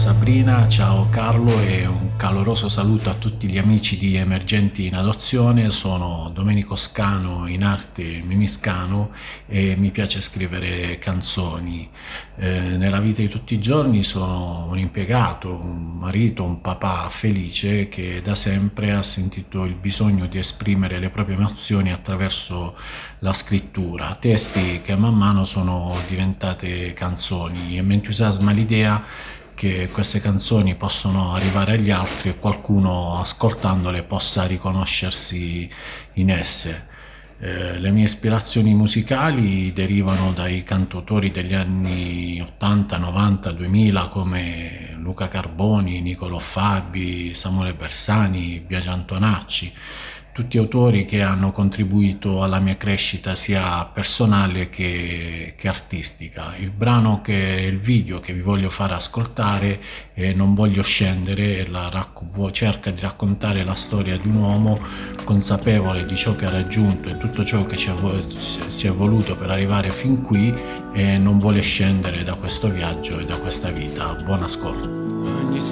Sabrina, ciao Carlo e un caloroso saluto a tutti gli amici di Emergenti in Adozione. Sono Domenico Scano, in arte Mimiscano, e mi piace scrivere canzoni. Nella vita di tutti i giorni sono un impiegato, un marito, un papà felice che da sempre ha sentito il bisogno di esprimere le proprie emozioni attraverso la scrittura, testi che man mano sono diventate canzoni, e mi entusiasma l'idea che queste canzoni possono arrivare agli altri e qualcuno ascoltandole possa riconoscersi in esse. Le mie ispirazioni musicali derivano dai cantautori degli anni 80, 90, 2000 come Luca Carboni, Nicolò Fabi, Samuele Bersani, Biagio Antonacci, tutti autori che hanno contribuito alla mia crescita sia personale che artistica. Il video che vi voglio fare ascoltare, Non voglio scendere, cerca di raccontare la storia di un uomo consapevole di ciò che ha raggiunto e tutto ciò che si è voluto per arrivare fin qui, e non vuole scendere da questo viaggio e da questa vita. Buon ascolto. Ogni